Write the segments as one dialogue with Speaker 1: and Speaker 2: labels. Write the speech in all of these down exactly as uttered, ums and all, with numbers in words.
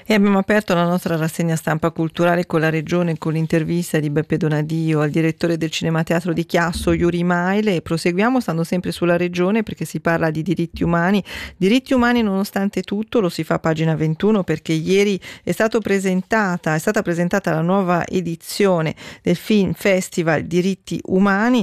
Speaker 1: E abbiamo aperto la nostra rassegna stampa culturale con la Regione, con l'intervista di Beppe Donadio al direttore del Cinema Teatro di Chiasso, Yuri Maile, e proseguiamo stando sempre sulla Regione perché si parla di diritti umani. Diritti umani nonostante tutto, lo si fa a pagina ventuno perché ieri è stato presentata, è stata presentata la nuova edizione del Film Festival Diritti Umani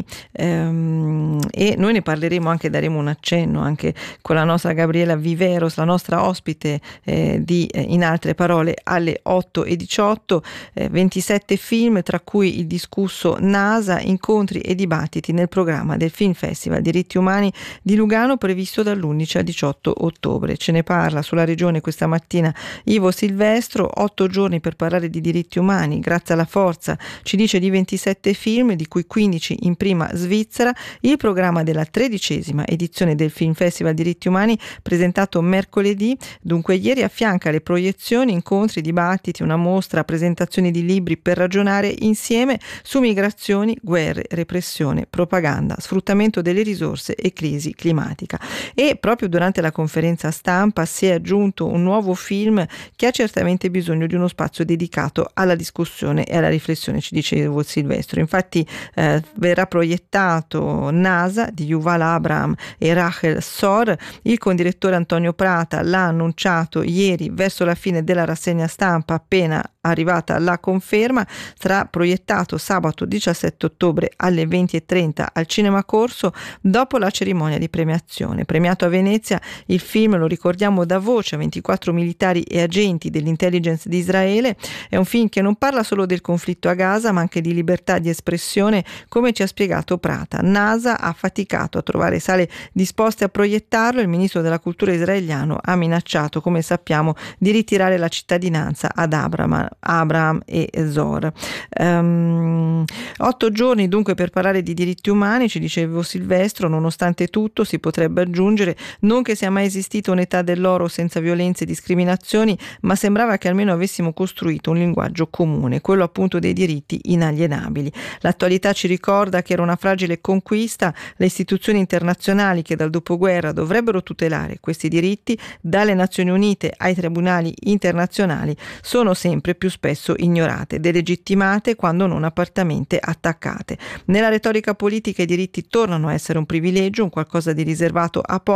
Speaker 1: ehm, e noi ne parleremo anche, daremo un accenno anche con la nostra Gabriela Viveros, la nostra ospite eh, di eh, In altre parole alle otto e diciotto, eh, ventisette film tra cui il discusso NASA, incontri e dibattiti nel programma del Film Festival Diritti Umani di Lugano previsto dall'undici al diciotto ottobre. Ce ne parla sulla Regione questa mattina Ivo Silvestro. Otto giorni per parlare di diritti umani grazie alla forza, ci dice, di ventisette film, di cui quindici in prima Svizzera. Il programma della tredicesima edizione del Film Festival Diritti Umani presentato mercoledì, dunque ieri, affianca le proiezioni, incontri, dibattiti, una mostra, presentazioni di libri per ragionare insieme su migrazioni, guerre, repressione, propaganda, sfruttamento delle risorse e crisi climatica. E proprio durante la conferenza stampa si è aggiunto un nuovo film che ha certamente bisogno di uno spazio dedicato alla discussione e alla riflessione, ci dice Ivo Silvestro. Infatti eh, verrà proiettato NASA di Yuval Abraham e Rachel Sor. Il condirettore Antonio Prata l'ha annunciato ieri verso la fine della rassegna stampa, appena arrivata la conferma. Sarà proiettato sabato diciassette ottobre alle venti e trenta al Cinema Corso, dopo la cerimonia di premiazione. Premiato a Venezia, il film, lo ricordiamo, dà voce a ventiquattro militari e agenti dell'intelligence di Israele. È un film che non parla solo del conflitto a Gaza, ma anche di libertà di espressione, come ci ha spiegato Prata. NASA ha faticato a trovare sale disposte a proiettarlo. Il ministro della cultura israeliano ha minacciato, come sappiamo, di ritirare la cittadinanza ad Abraham, Abraham e Zor. Um, otto giorni dunque per parlare di diritti umani, ci diceva Silvestro. Nonostante tutto, si potrebbe aggiungere, non che sia mai esistita un'età dell'oro senza violenze e discriminazioni, ma sembrava che almeno avessimo costruito un linguaggio comune, quello appunto dei diritti inalienabili. L'attualità ci ricorda che era una fragile conquista. Le istituzioni internazionali che dal dopoguerra dovrebbero tutelare questi diritti, dalle Nazioni Unite ai tribunali internazionali, sono sempre più spesso ignorate, delegittimate, quando non apertamente attaccate. Nella retorica politica i diritti tornano a essere un privilegio, un qualcosa di riservato a pochi.